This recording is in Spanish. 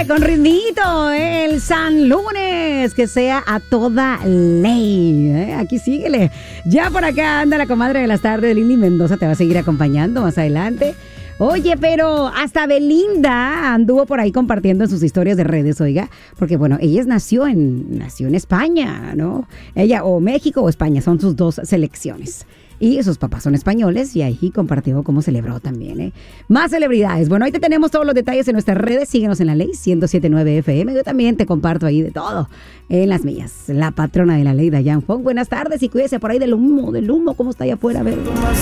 con ritmito, el San Lunes, que sea a toda ley. Aquí síguele. Ya por acá anda la comadre de las tardes, Lindy Mendoza, te va a seguir acompañando más adelante. Oye, pero hasta Belinda anduvo por ahí compartiendo en sus historias de redes, oiga, porque bueno, ella nació en España, ¿no? Ella o México o España, son sus dos selecciones. Y sus papás son españoles y ahí compartió cómo celebró también, ¿eh? Más celebridades. Bueno, ahí te tenemos todos los detalles en nuestras redes. Síguenos en la ley 107.9 FM. Yo también te comparto ahí de todo en las mías. La patrona de la ley, Dayan Fong. Buenas tardes y cuídese por ahí del humo. ¿Cómo está allá afuera? A ver.